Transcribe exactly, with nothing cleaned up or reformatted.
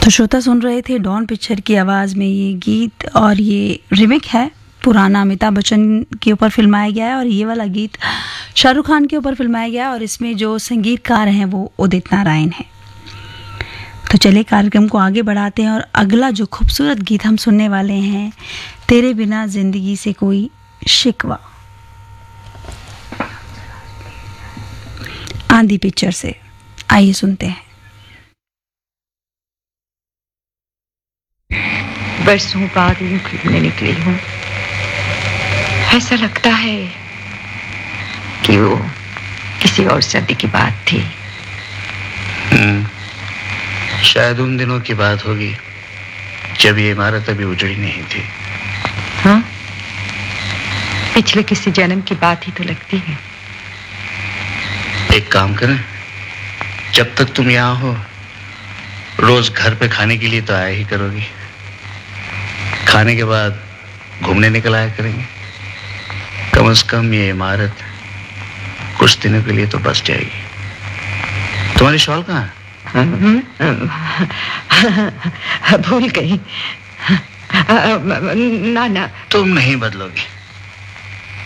तो श्रोता सुन रहे थे डॉन पिक्चर की आवाज़ में ये गीत, और ये रिमेक है, पुराना अमिताभ बच्चन के ऊपर फिल्माया गया है और ये वाला गीत शाहरुख खान के ऊपर फिल्माया गया है, और इसमें जो संगीतकार हैं वो उदित नारायण हैं। तो चलिए कार्यक्रम को आगे बढ़ाते हैं और अगला जो खूबसूरत गीत हम सुनने वाले हैं, तेरे बिना जिंदगी से कोई शिकवा, आंधी पिक्चर से। आइए सुनते हैं। बरसों बाद यूं घूमने निकली हूँ, ऐसा लगता है कि वो किसी और सदी की बात थी। हम्म, शायद उन दिनों की बात होगी जब ये इमारत अभी उजड़ी नहीं थी। हाँ, पिछले किसी जन्म की बात ही तो लगती है। एक काम करें, जब तक तुम यहाँ हो रोज घर पे खाने के लिए तो आया ही करोगी, खाने के बाद घूमने निकल आया करेंगे। कम से कम ये इमारत कुछ दिनों के लिए तो बस जाएगी। तुम्हारी शॉल कहाँ है? भूल गई। ना ना, तुम नहीं बदलोगी।